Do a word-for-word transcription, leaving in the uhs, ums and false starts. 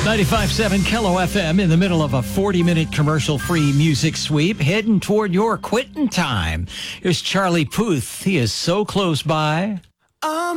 ninety-five point seven Kello F M in the middle of a forty-minute commercial-free music sweep, heading toward your quitting time. Here's Charlie Puth. He is so close by.